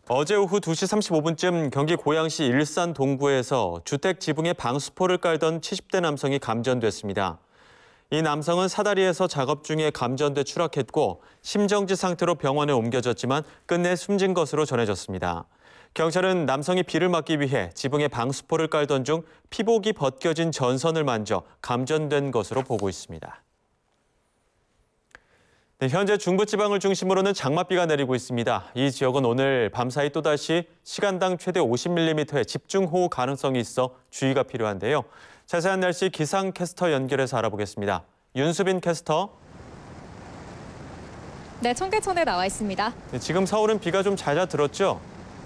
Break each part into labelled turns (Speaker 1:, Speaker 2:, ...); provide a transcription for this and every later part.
Speaker 1: 어제 오후 2시 35분쯤 경기 고양시 일산 동구에서 주택 지붕에 방수포를 깔던 70대 남성이 감전됐습니다. 이 남성은 사다리에서 작업 중에 감전돼 추락했고 심정지 상태로 병원에 옮겨졌지만 끝내 숨진 것으로 전해졌습니다. 경찰은 남성이 비를 막기 위해 지붕에 방수포를 깔던 중 피복이 벗겨진 전선을 만져 감전된 것으로 보고 있습니다. 네, 현재 중부지방을 중심으로는 장맛비가 내리고 있습니다. 이 지역은 오늘 밤사이 또다시 시간당 최대 50mm의 집중호우 가능성이 있어 주의가 필요한데요. 자세한 날씨 기상캐스터 연결해서 알아보겠습니다. 윤수빈 캐스터.
Speaker 2: 네, 청계천에 나와 있습니다.
Speaker 1: 네, 지금 서울은 비가 좀 잦아들었죠?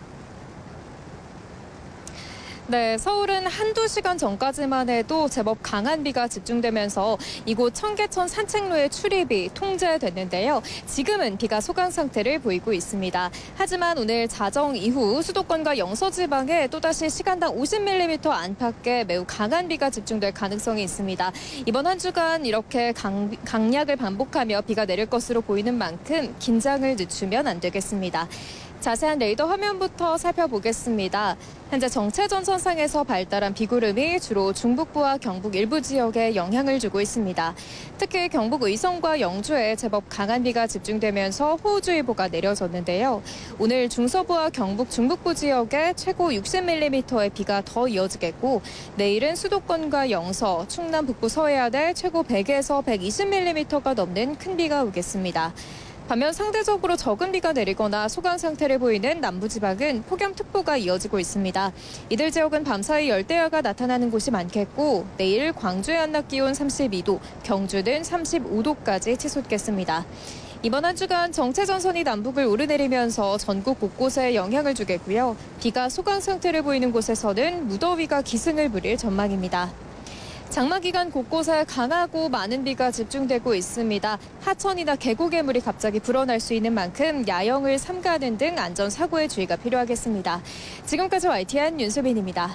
Speaker 2: 네, 서울은 한두 시간 전까지만 해도 제법 강한 비가 집중되면서 이곳 청계천 산책로의 출입이 통제됐는데요. 지금은 비가 소강 상태를 보이고 있습니다. 하지만 오늘 자정 이후 수도권과 영서지방에 또다시 시간당 50mm 안팎의 매우 강한 비가 집중될 가능성이 있습니다. 이번 한 주간 이렇게 강약을 반복하며 비가 내릴 것으로 보이는 만큼 긴장을 늦추면 안 되겠습니다. 자세한 레이더 화면부터 살펴보겠습니다. 현재 정체전선상에서 발달한 비구름이 주로 중북부와 경북 일부 지역에 영향을 주고 있습니다. 특히 경북 의성과 영주에 제법 강한 비가 집중되면서 호우주의보가 내려졌는데요. 오늘 중서부와 경북 중북부 지역에 최고 60mm의 비가 더 이어지겠고 내일은 수도권과 영서, 충남 북부 서해안에 최고 100에서 120mm가 넘는 큰 비가 오겠습니다. 반면 상대적으로 적은 비가 내리거나 소강 상태를 보이는 남부지방은 폭염특보가 이어지고 있습니다. 이들 지역은 밤사이 열대야가 나타나는 곳이 많겠고 내일 광주의 한낮 기온 32도, 경주는 35도까지 치솟겠습니다. 이번 한 주간 정체전선이 남북을 오르내리면서 전국 곳곳에 영향을 주겠고요. 비가 소강 상태를 보이는 곳에서는 무더위가 기승을 부릴 전망입니다. 장마 기간 곳곳에 강하고 많은 비가 집중되고 있습니다. 하천이나 계곡의 물이 갑자기 불어날 수 있는 만큼 야영을 삼가는 등 안전사고에 주의가 필요하겠습니다. 지금까지 YTN 윤수빈입니다.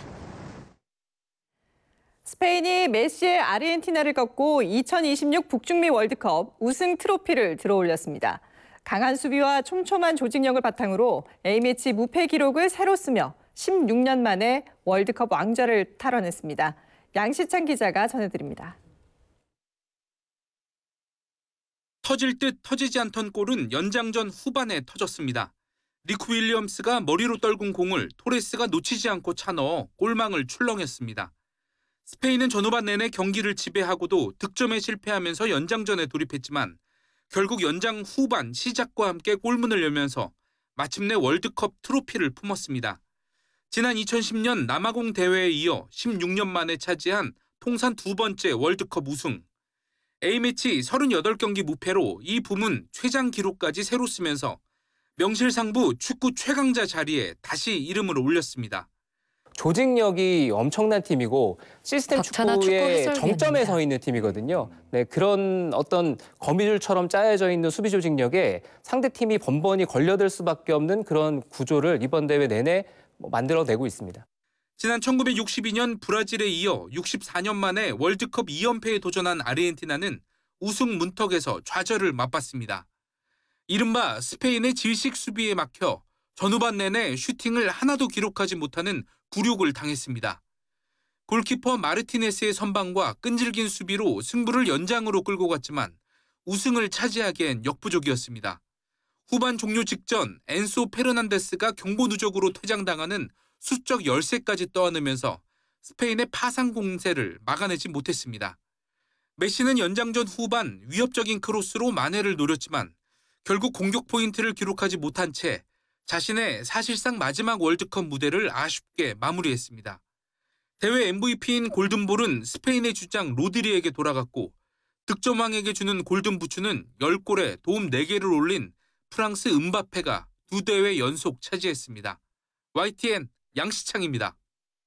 Speaker 3: 스페인이 메시의 아르헨티나를 꺾고 2026 북중미 월드컵 우승 트로피를 들어올렸습니다. 강한 수비와 촘촘한 조직력을 바탕으로 A매치 무패 기록을 새로 쓰며 16년 만에 월드컵 왕좌를 탈환했습니다. 양시창 기자가 전해드립니다.
Speaker 4: 터질 듯 터지지 않던 골은 연장전 후반에 터졌습니다. 리쿠 윌리엄스가 머리로 떨군 공을 토레스가 놓치지 않고 차넣어 골망을 출렁했습니다. 스페인은 전후반 내내 경기를 지배하고도 득점에 실패하면서 연장전에 돌입했지만 결국 연장 후반 시작과 함께 골문을 열면서 마침내 월드컵 트로피를 품었습니다. 지난 2010년 남아공 대회에 이어 16년 만에 차지한 통산 두 번째 월드컵 우승. A매치 38경기 무패로 이 부문 최장 기록까지 새로 쓰면서 명실상부 축구 최강자 자리에 다시 이름을 올렸습니다.
Speaker 5: 조직력이 엄청난 팀이고 시스템 축구의 정점에 서 있는 팀이거든요. 네, 그런 어떤 거미줄처럼 짜여져 있는 수비 조직력에 상대팀이 번번이 걸려들 수밖에 없는 그런 구조를 이번 대회 내내 만들어내고 있습니다.
Speaker 4: 지난 1962년 브라질에 이어 64년 만에 월드컵 2연패에 도전한 아르헨티나는 우승 문턱에서 좌절을 맛봤습니다. 이른바 스페인의 질식 수비에 막혀 전후반 내내 슈팅을 하나도 기록하지 못하는 굴욕을 당했습니다. 골키퍼 마르티네스의 선방과 끈질긴 수비로 승부를 연장으로 끌고 갔지만 우승을 차지하기엔 역부족이었습니다. 후반 종료 직전 엔소 페르난데스가 경고 누적으로 퇴장당하는 수적 열세까지 떠안으면서 스페인의 파상 공세를 막아내지 못했습니다. 메시는 연장전 후반 위협적인 크로스로 만회를 노렸지만 결국 공격 포인트를 기록하지 못한 채 자신의 사실상 마지막 월드컵 무대를 아쉽게 마무리했습니다. 대회 MVP인 골든볼은 스페인의 주장 로드리에게 돌아갔고 득점왕에게 주는 골든부츠는 10골에 도움 4개를 올린 프랑스 음바페가 2대회 연속 차지했습니다. YTN 양시창입니다.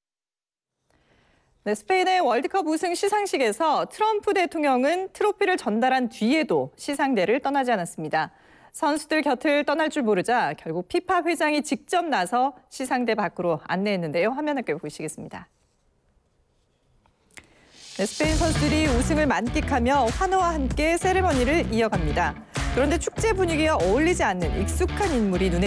Speaker 3: 네, 스페인의 월드컵 우승 시상식에서 트럼프 대통령은 트로피를 전달한 뒤에도 시상대를 떠나지 않았습니다. 선수들 곁을 떠날 줄 모르자 결국 피파 회장이 직접 나서 시상대 밖으로 안내했는데요. 화면 함께 보시겠습니다. 네, 스페인 선수들이 우승을 만끽하며 환호와 함께 세레머니를 이어갑니다. 그런데 축제 분위기와 어울리지 않는 익숙한 인물이 눈에